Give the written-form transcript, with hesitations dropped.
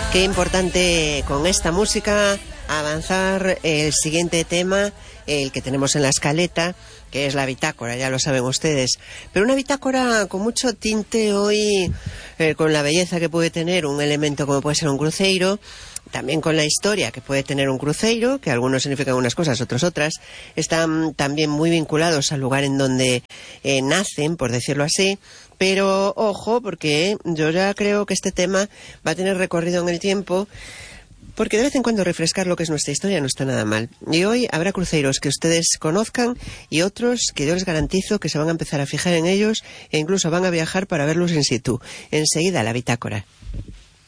Qué importante con esta música avanzar el siguiente tema, el que tenemos en la escaleta, que es la bitácora, ya lo saben ustedes. Pero una bitácora con mucho tinte hoy, con la belleza que puede tener un elemento como puede ser un cruceiro, también con la historia que puede tener un cruceiro, que algunos significan unas cosas, otros otras. Están también muy vinculados al lugar en donde nacen, por decirlo así. Pero ojo, porque yo ya creo que este tema va a tener recorrido en el tiempo, porque de vez en cuando refrescar lo que es nuestra historia no está nada mal. Y hoy habrá cruceros que ustedes conozcan y otros que yo les garantizo que se van a empezar a fijar en ellos e incluso van a viajar para verlos in situ. Enseguida la bitácora.